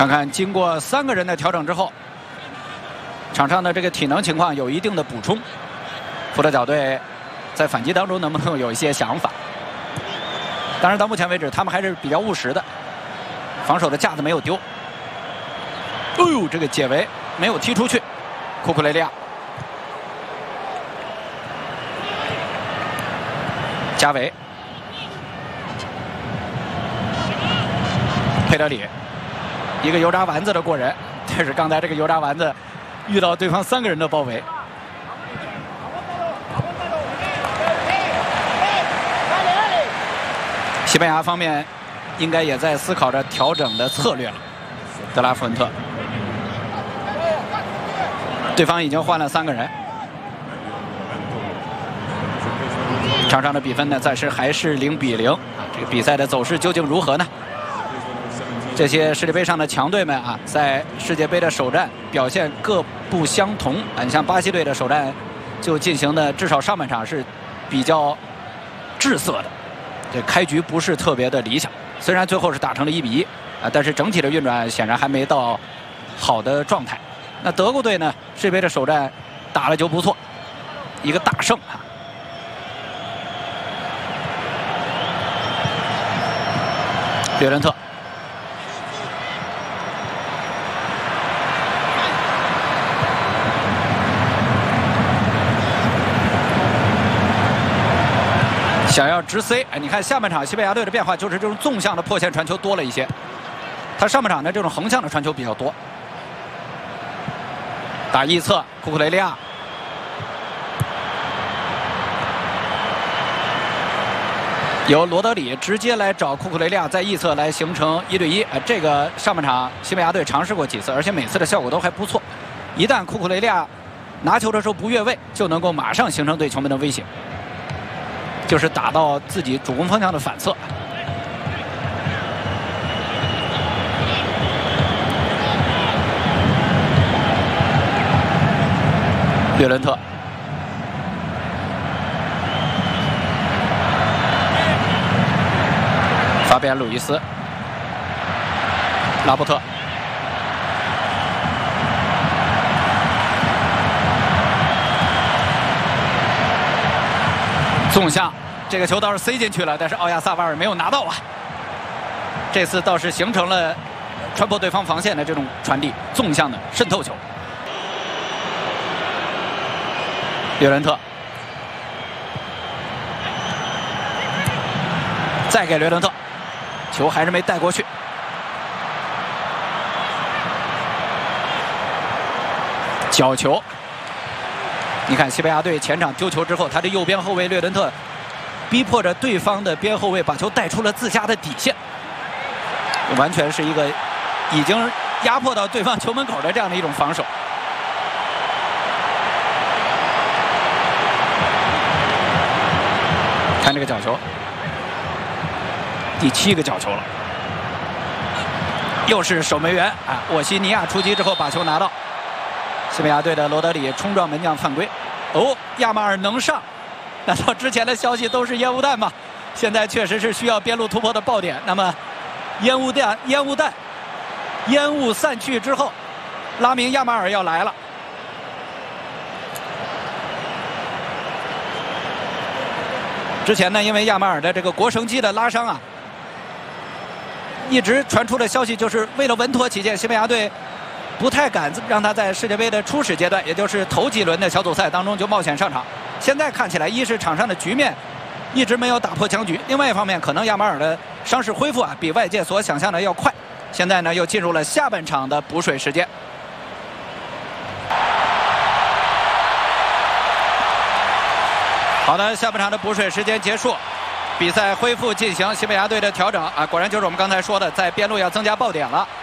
看看经过3个人的调整之后，场上的这个体能情况有一定的补充。福特角队在反击当中能不能有一些想法？当然，到目前为止他们还是比较务实的，防守的架子没有丢。哎呦，这个解围没有踢出去，库库雷利亚。 加维，佩德里，一个油炸丸子的过人，但是刚才这个油炸丸子遇到对方3个人的包围。西班牙方面应该也在思考着调整的策略了。德拉福恩特，对方已经换了3个人。 场上的比分呢，暂时还是0比0。这个比赛的走势究竟如何呢？这些世界杯上的强队们啊，在世界杯的首战表现各不相同。你像巴西队的首战就进行的至少上半场是比较滞涩的，这开局不是特别的理想。虽然最后是打成了1比1啊，但是整体的运转显然还没到好的状态。那德国队呢，世界杯的首战打了就不错，一个大胜啊。 略伦特，想要直塞，哎，你看下半场西班牙队的变化就是这种纵向的破线传球多了一些，他上半场的这种横向的传球比较多。打翼侧，库库雷利亚。 由罗德里直接来找库库雷利亚，在翼侧来形成1对1。这个上半场西班牙队尝试过几次，而且每次的效果都还不错。一旦库库雷利亚拿球的时候不越位，就能够马上形成对球门的威胁，就是打到自己主攻方向的反侧。略伦特。 法比安·鲁伊斯、拉波特、纵向，这个球倒是塞进去了，但是奥亚萨瓦尔没有拿到啊。这次倒是形成了穿破对方防线的这种传递，纵向的渗透球。略伦特，再给略伦特。 球还是没带过去，角球。你看西班牙队前场丢球之后，他的右边后卫略伦特逼迫着对方的边后卫把球带出了自家的底线，完全是一个已经压迫到对方球门口的这样的一种防守。看这个角球。 第7个角球了，又是守门员啊！沃西尼亚出击之后把球拿到，西班牙队的罗德里冲撞门将犯规。哦，亚马尔能上？难道之前的消息都是烟雾弹吗？现在确实是需要边路突破的爆点。那么，烟雾散去之后，拉明亚马尔要来了。之前呢，因为亚马尔的这个腘绳肌的拉伤啊。 一直传出的消息就是为了稳妥起见，西班牙队不太敢让他在世界杯的初始阶段，也就是头几轮的小组赛当中就冒险上场。现在看起来，一是场上的局面一直没有打破僵局，另外一方面，可能亚马尔的伤势恢复啊比外界所想象的要快。现在呢，又进入了下半场的补水时间。好的，下半场的补水时间结束。 比赛恢复进行，西班牙队的调整啊，果然就是我们刚才说的，在边路要增加爆点了。